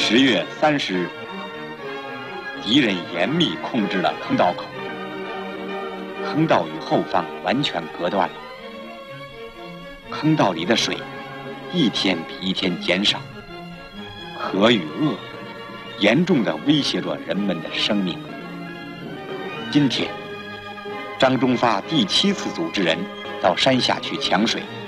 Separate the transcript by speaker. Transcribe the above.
Speaker 1: 10月30日，敌人严密控制了坑道口，坑道与后方完全隔断了。坑道里的水一天比一天减少，河与恶严重地威胁着人们的生命。今天，张忠发第7次组织人到山下去抢水。